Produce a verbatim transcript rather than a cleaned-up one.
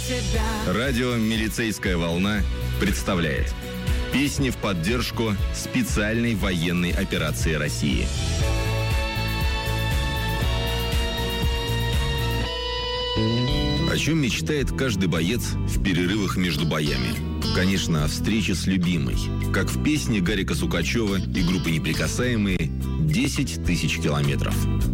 тебя. Радио «Милицейская волна» представляет песни в поддержку специальной военной операции России. О чем мечтает каждый боец в перерывах между боями? Конечно, о встрече с любимой. Как в песне Гарика Сукачева и группы «Неприкасаемые» «десять тысяч километров».